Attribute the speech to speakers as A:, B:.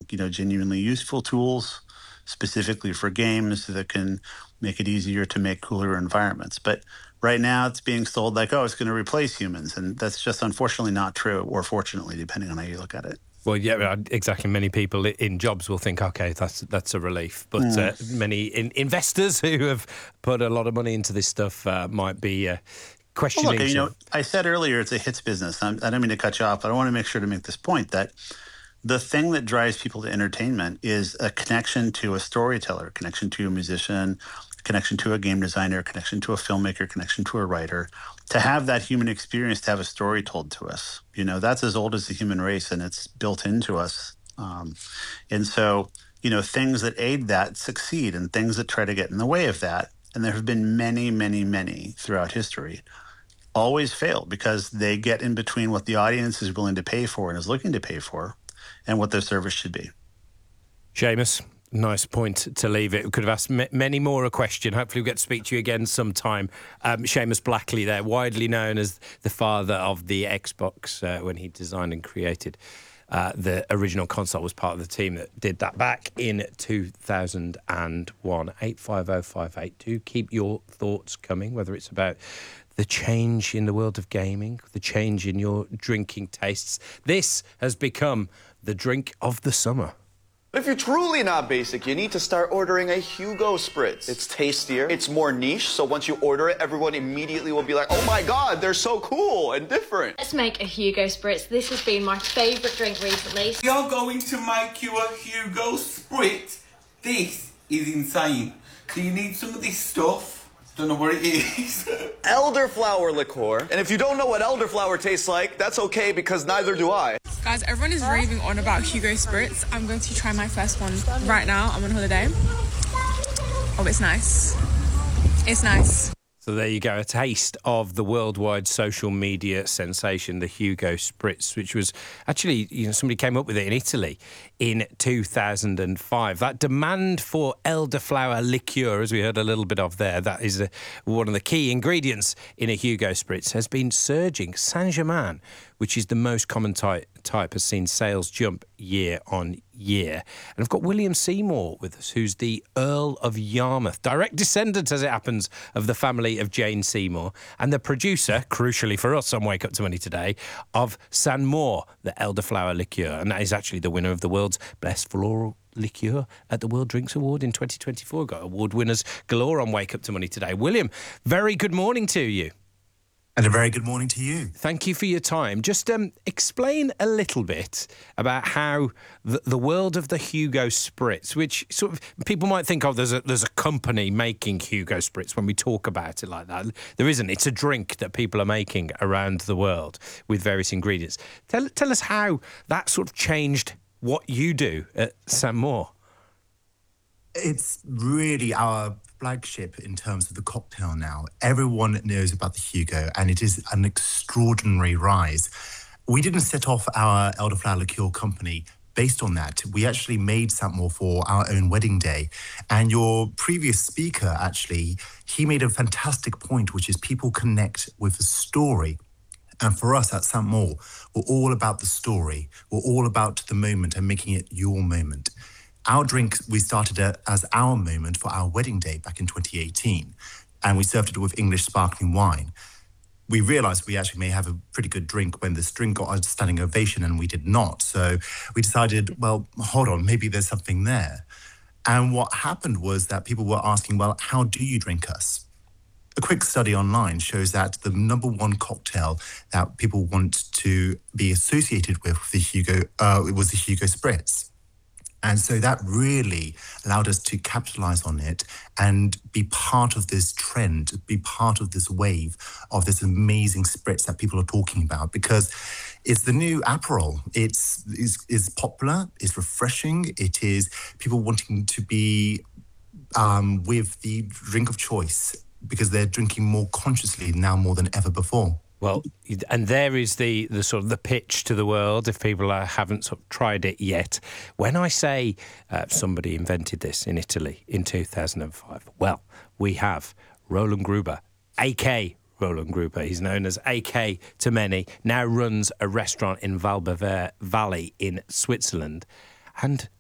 A: genuinely useful tools specifically for games that can make it easier to make cooler environments. But right now it's being sold like, oh, it's going to replace humans. And that's just unfortunately not true, or fortunately, depending on how you look at it.
B: Well, yeah, exactly. Many people in jobs will think, okay, that's a relief. But many investors who have put a lot of money into this stuff might be questioning.
A: Well, look, I said earlier it's a hits business. I don't mean to cut you off, but I want to make sure to make this point that the thing that drives people to entertainment is a connection to a storyteller, a connection to a musician, a connection to a game designer, a connection to a filmmaker, a connection to a writer. To have that human experience, to have a story told to us, that's as old as the human race, and it's built into us. And so, things that aid that succeed, and things that try to get in the way of that, and there have been many, many, many throughout history, always fail because they get in between what the audience is willing to pay for and is looking to pay for and what their service should be.
B: Seamus, nice point to leave it. We could have asked many more a question. Hopefully we'll get to speak to you again sometime. Seamus Blackley there, widely known as the father of the Xbox when he designed and created the original console, was part of the team that did that back in 2001. 850 keep your thoughts coming, whether it's about the change in the world of gaming, the change in your drinking tastes. This has become the drink of the summer.
C: If you're truly not basic, you need to start ordering a Hugo Spritz. It's tastier, it's more niche, so once you order it, everyone immediately will be like, oh my God, they're so cool and different.
D: Let's make a Hugo Spritz. This has been my favourite drink recently.
E: We are going to make you a Hugo Spritz. This is insane. So you need some of this stuff. Don't know what it is.
C: Elderflower liqueur. And if you don't know what elderflower tastes like, that's okay because neither do I.
F: Guys, everyone is raving on about Hugo Spritz. I'm going to try my first one right now. I'm on holiday. Oh, it's nice. It's nice.
B: So there you go, a taste of the worldwide social media sensation, the Hugo Spritz, which was actually, somebody came up with it in Italy in 2005. That demand for elderflower liqueur, as we heard a little bit of there, that is one of the key ingredients in a Hugo Spritz, has been surging. Saint-Germain, which is the most common type, has seen sales jump year on year. And I've got William Seymour with us, who's the Earl of Yarmouth, direct descendant, as it happens, of the family of Jane Seymour, and the producer, crucially for us on Wake Up to Money today, of St. Maur, the elderflower liqueur. And that is actually the winner of the world's best floral liqueur at the World Drinks Award in 2024. Got award winners galore on Wake Up to Money today. William, very good morning to you.
G: And a very good morning to you.
B: Thank you for your time. Just explain a little bit about how the world of the Hugo Spritz, which sort of people might think, there's a company making Hugo Spritz when we talk about it like that. There isn't. It's a drink that people are making around the world with various ingredients. Tell us how that sort of changed what you do at St. Maur.
G: It's really our flagship in terms of the cocktail now. Everyone knows about the Hugo, and it is an extraordinary rise. We didn't set off our elderflower liqueur company based on that. We actually made St. Maur for our own wedding day. And your previous speaker, actually, he made a fantastic point, which is people connect with the story. And for us at St. Maur, we're all about the story. We're all about the moment and making it your moment. Our drink, we started as our moment for our wedding day back in 2018, and we served it with English sparkling wine. We realized we actually may have a pretty good drink when this drink got a standing ovation, and we did not. So we decided, well, hold on, maybe there's something there. And what happened was that people were asking, well, how do you drink us? A quick study online shows that the number one cocktail that people want to be associated with the Hugo was the Hugo Spritz. And so that really allowed us to capitalize on it and be part of this trend, be part of this wave of this amazing spritz that people are talking about, because it's the new Aperol. It's popular, it's refreshing, it is people wanting to be with the drink of choice because they're drinking more consciously now more than ever before.
B: Well, and there is the sort of the pitch to the world, if people haven't sort of tried it yet. When I say somebody invented this in Italy in 2005, well, we have Roland Gruber, A.K. Roland Gruber. He's known as A.K. to many, now runs a restaurant in Val Bavaria Valley in Switzerland. And